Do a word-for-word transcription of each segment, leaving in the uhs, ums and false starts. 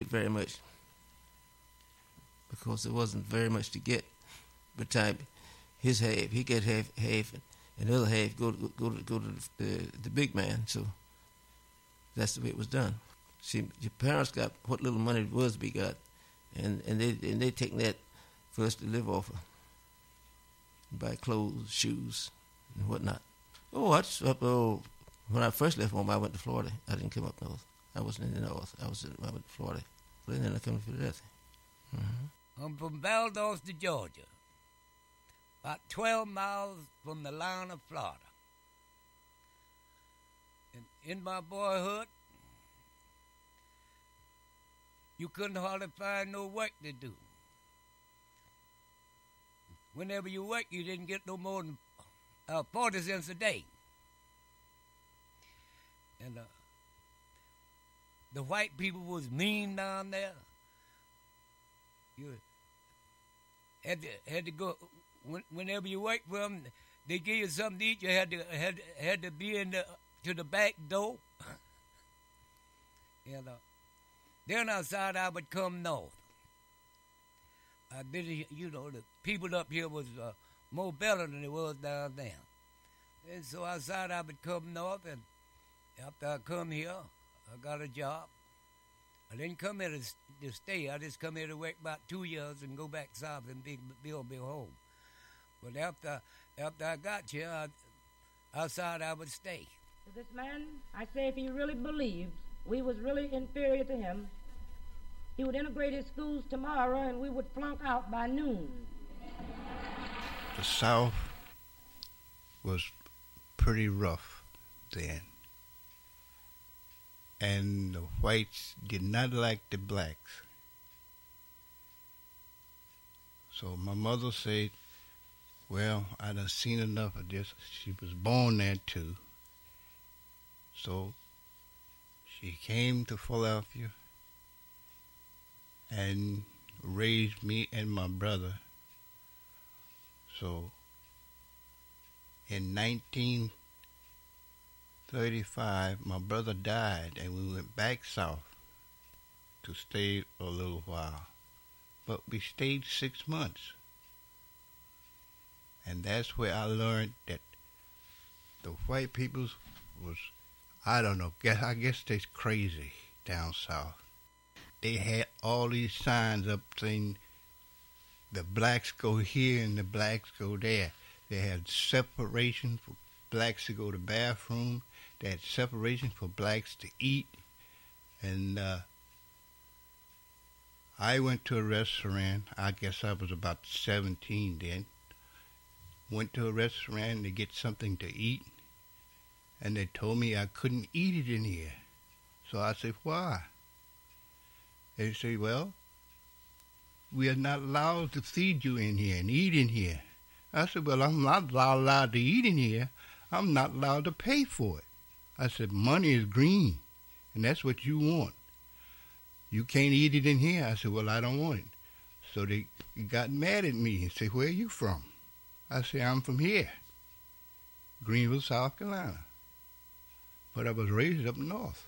very much because there wasn't very much to get. By the time his half, he get half, half, and the other half go to, go to, go to the, the big man. So that's the way it was done. See, your parents got what little money Busby got, and, and they and they taking that for us to live off of, buy clothes, shoes, and whatnot. Oh, I just, oh, when I first left home, I went to Florida. I didn't come up north. I wasn't in the north. I was in, I went to Florida. But then I come to Philadelphia. Mm-hmm. I'm from Valdosta, Georgia, about twelve miles from the line of Florida. And in my boyhood, you couldn't hardly find no work to do. Whenever you work, you didn't get no more than uh, forty cents a day. And uh, the white people was mean down there. You had to, had to go, when, whenever you worked for them, they give you something to eat, you had to, had, had to be in the, to the back door. And uh, then outside I would come north. I bet, you know, the people up here was uh, more better than it was down there. And so outside I would come north, and after I come here, I got a job. I didn't come here to, to stay. I just come here to work about two years and go back south and be, build me a home. But after after I got here, I, outside I would stay. To this man, I say if he really believes we was really inferior to him, he would integrate his schools tomorrow and we would flunk out by noon. The South was pretty rough then. And the whites did not like the blacks. So my mother said, well, I done seen enough of this. She was born there too. So she came to Philadelphia and raised me and my brother. So in nineteen thirty-five, my brother died, and we went back south to stay a little while. But we stayed six months. And that's where I learned that the white people was, I don't know, guess, I guess they're crazy down south. They had all these signs up saying the blacks go here and the blacks go there. They had separation for blacks to go to the bathroom. They had separation for blacks to eat. And uh, I went to a restaurant. I guess I was about seventeen then. Went to a restaurant to get something to eat. And they told me I couldn't eat it in here. So I said, why? They say, well, we are not allowed to feed you in here and eat in here. I said, well, I'm not allowed to eat in here. I'm not allowed to pay for it. I said, money is green, and that's what you want. You can't eat it in here. I said, well, I don't want it. So they got mad at me and said, where are you from? I said, I'm from here, Greenville, South Carolina. But I was raised up north.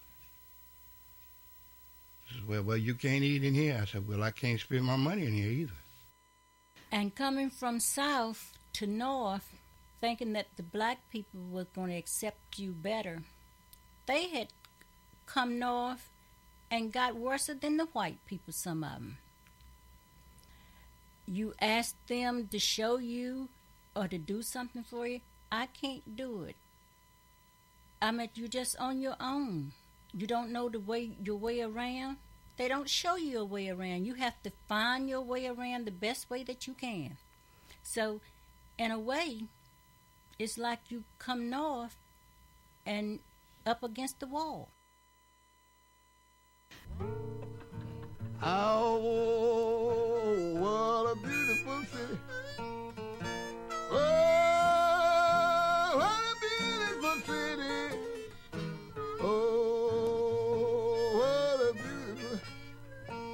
They said, well, well, you can't eat in here. I said, well, I can't spend my money in here either. And coming from south to north, thinking that the black people were going to accept you better, they had come north and got worse than the white people, some of them. You asked them to show you or to do something for you, I can't do it. I mean, you're just on your own. You don't know the way your way around. They don't show you a way around. You have to find your way around the best way that you can. So, in a way, it's like you come north and up against the wall. Oh, what a beautiful city.